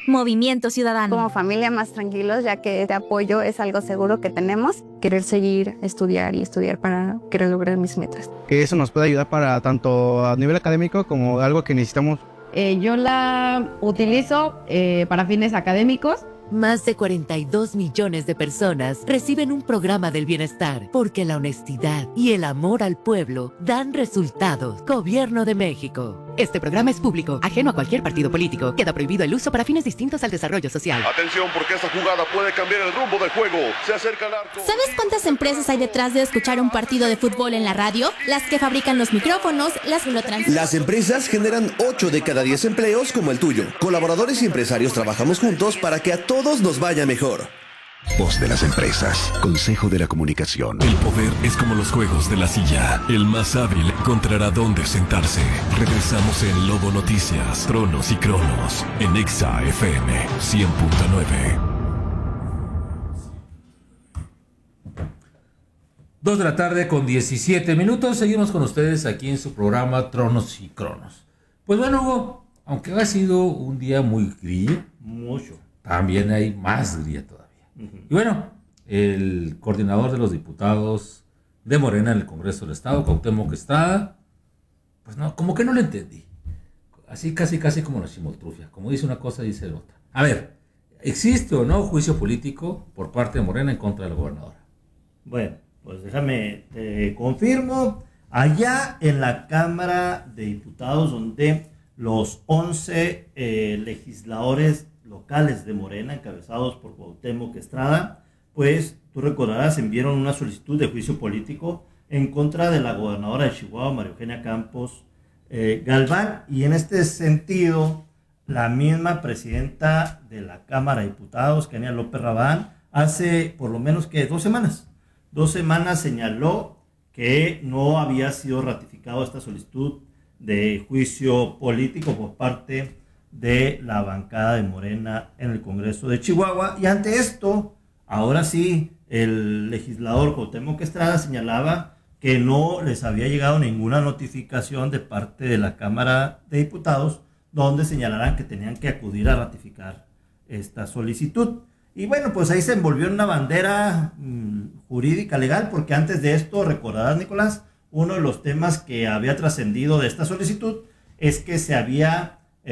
Movimiento Ciudadano. Como familia más tranquilos, ya que este apoyo es algo seguro que tenemos. Querer seguir, estudiar para querer lograr mis metas. Que eso nos puede ayudar para tanto a nivel académico como algo que necesitamos. Yo la utilizo para fines académicos. Más de 42 millones de personas reciben un programa del bienestar porque la honestidad y el amor al pueblo dan resultados. Gobierno de México. Este programa es público, ajeno a cualquier partido político. Queda prohibido el uso para fines distintos al desarrollo social. Atención, porque esta jugada puede cambiar el rumbo del juego. Se acerca el arco. ¿Sabes cuántas empresas hay detrás de escuchar un partido de fútbol en la radio? Las que fabrican los micrófonos, las que lo transmiten. Las empresas generan 8 de cada 10 empleos como el tuyo. Colaboradores y empresarios trabajamos juntos para que a todos nos vaya mejor. Voz de las empresas. Consejo de la Comunicación. El poder es como los juegos de la silla. El más hábil encontrará dónde sentarse. Regresamos en Lobo Noticias, Tronos y Cronos, en Exa FM 100.9. 2 de la tarde con 17 minutos. Seguimos con ustedes aquí en su programa Tronos y Cronos. Pues bueno, Hugo, aunque ha sido un día muy gris, mucho, también hay más gris todavía. Y bueno, el coordinador de los diputados de Morena en el Congreso del Estado, Cuauhtémoc Estrada, pues no, como que no lo entendí. Así casi como la chimoltrufia. Como dice una cosa, dice otra. A ver, ¿existe o no juicio político por parte de Morena en contra de la gobernadora? Bueno, pues déjame, te confirmo. Allá en la Cámara de Diputados, donde los 11 legisladores locales de Morena, encabezados por Cuauhtémoc Estrada, pues tú recordarás, enviaron una solicitud de juicio político en contra de la gobernadora de Chihuahua, María Eugenia Campos Galván, y en este sentido, la misma presidenta de la Cámara de Diputados, Kenia López Rabadán, hace por lo menos que 2 semanas señaló que no había sido ratificado esta solicitud de juicio político por parte de la bancada de Morena en el Congreso de Chihuahua. Y ante esto, ahora sí, el legislador Cuauhtémoc Estrada señalaba que no les había llegado ninguna notificación de parte de la Cámara de Diputados donde señalaran que tenían que acudir a ratificar esta solicitud. Y bueno, pues ahí se envolvió en una bandera jurídica legal, porque antes de esto, recordarás, Nicolás, uno de los temas que había trascendido de esta solicitud es que se había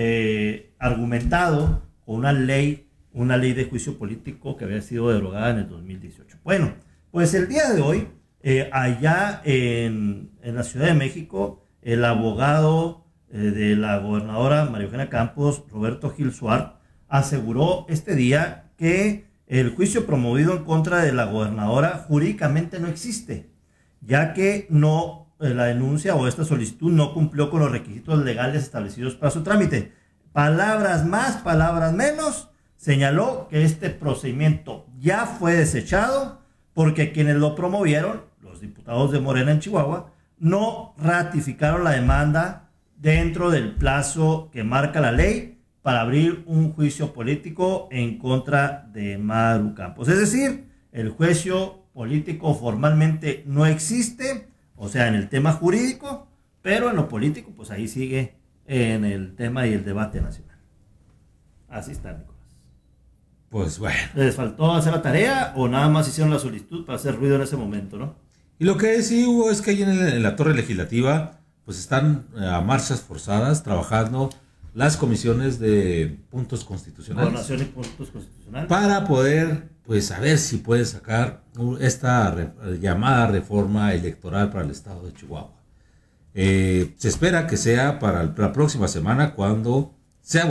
argumentado con una ley de juicio político que había sido derogada en el 2018. Bueno, pues el día de hoy, allá en la Ciudad de México, el abogado de la gobernadora María Eugenia Campos, Roberto Gil Suárez, aseguró este día que el juicio promovido en contra de la gobernadora jurídicamente no existe, ya que la denuncia o esta solicitud no cumplió con los requisitos legales establecidos para su trámite. Palabras más, palabras menos, señaló que este procedimiento ya fue desechado porque quienes lo promovieron, los diputados de Morena en Chihuahua, no ratificaron la demanda dentro del plazo que marca la ley para abrir un juicio político en contra de Maru Campos. Es decir, el juicio político formalmente no existe, o sea, en el tema jurídico, pero en lo político, pues ahí sigue en el tema y el debate nacional. Así está, Nicolás. Pues bueno. ¿Les faltó hacer la tarea o nada más hicieron la solicitud para hacer ruido en ese momento, no? Y lo que sí hubo es que ahí en la Torre Legislativa, pues están a marchas forzadas trabajando las comisiones de puntos constitucionales. Gobernación y puntos constitucionales. Para poder, pues, a ver si puede sacar esta llamada reforma electoral para el estado de Chihuahua. Se espera que sea para la próxima semana cuando